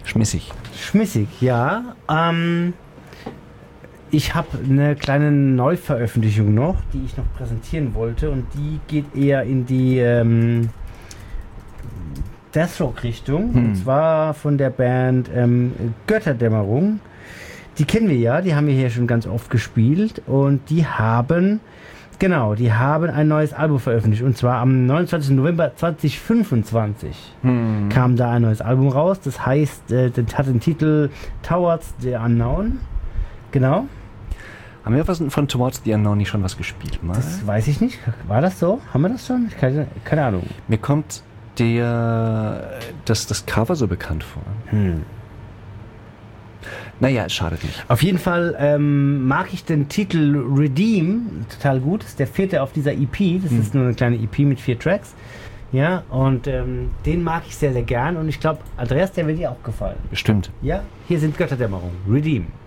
Schmissig, ja. Ich habe eine kleine Neuveröffentlichung noch, die ich noch präsentieren wollte, und die geht eher in die Deathrock-Richtung, und zwar von der Band Götterdämmerung. Die kennen wir ja, die haben wir hier schon ganz oft gespielt, und die haben ein neues Album veröffentlicht, und zwar am 29. November 2025 kam da ein neues Album raus, das heißt, das hat den Titel Towards the Unknown. Genau. Haben wir von Towards the Unknown nicht schon was gespielt? Mal? Das weiß ich nicht. War das so? Haben wir das schon? Keine Ahnung. Mir kommt das Cover so bekannt vor. Naja, es schadet nicht. Auf jeden Fall mag ich den Titel Redeem total gut. Das ist der 4. auf dieser EP. Das ist nur eine kleine EP mit 4 Tracks. Ja, und den mag ich sehr, sehr gern. Und ich glaube, Andreas, der wird dir auch gefallen. Bestimmt. Ja, hier sind Götterdämmerung. Redeem.